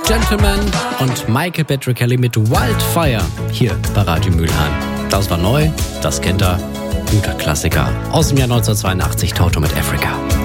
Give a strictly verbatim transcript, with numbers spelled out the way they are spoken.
Gentleman und Michael Patrick Kelly mit Wildfire hier bei Radio Mülheim. Das war neu, das kennt er. Guter Klassiker aus dem Jahr neunzehnhundertzweiundachtzig, Toto mit Africa.